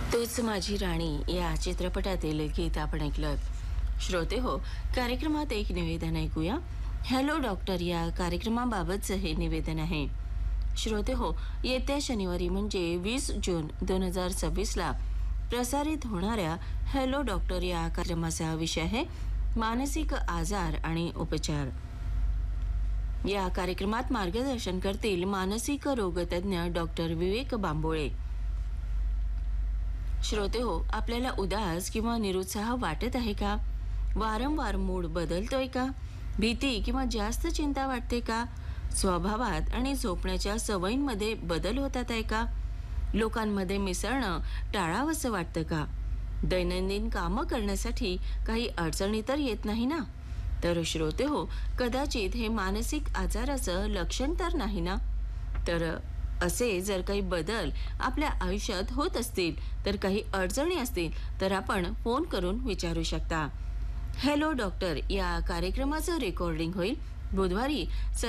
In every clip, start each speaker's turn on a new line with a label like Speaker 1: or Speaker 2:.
Speaker 1: तूच माझी राणी या चित्रपटातील गीत आपण ऐकलं. श्रोते हो, कार्यक्रमात एक निवेदन ऐकूया. हॅलो डॉक्टर या कार्यक्रमाबाबतचं हे निवेदन आहे. श्रोते हो, येत्या शनिवारी म्हणजे 20 जून 2026ला प्रसारित होणाऱ्या हॅलो डॉक्टर या कार्यक्रमाचा विषय आहे मानसिक आजार आणि उपचार. या कार्यक्रमात मार्गदर्शन करतील मानसिक रोगतज्ञ डॉक्टर विवेक बांबोळे. श्रोते हो, आपल्याला उदास किंवा निरुत्साह वाटत आहे का? वारंवार मूड बदलतोय का? भीती किंवा जास्त चिंता वाटते का? स्वभावात आणि झोपण्याच्या सवयींमध्ये बदल होतात आहे का? लोकांमध्ये मिसळणं टाळावंसं वाटतं का? दैनंदिन कामं करण्यासाठी काही अडचणी तर येत नाही ना? तर श्रोते हो, कदाचित हे मानसिक आजाराचं लक्षण तर नाही ना? तर असे जर काही बदल आपल्या आयुष्यात होत असतील, तर काही अडचणी असतील, तर आपण फोन करून विचारू शकता. हॅलो डॉक्टर या कार्यक्रमाचं रेकॉर्डिंग होईल बुधवारी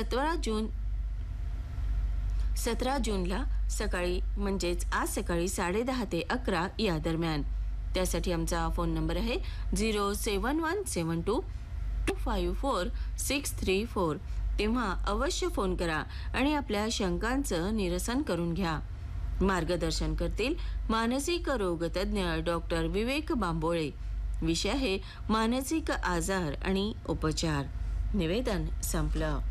Speaker 1: 17 जूनला सकाळी म्हणजेच आज सकाळी 10:30 ते 11 या दरम्यान. त्यासाठी आमचा फोन नंबर आहे 07172546334. तेव्हा अवश्य फोन करा आणि आपल्या शंकांचं निरसन करून घ्या. मार्गदर्शन करतील मानसिक रोगतज्ञ डॉक्टर विवेक बांबोळे. विषय आहे मानसिक आजार आणि उपचार. निवेदन संपलं.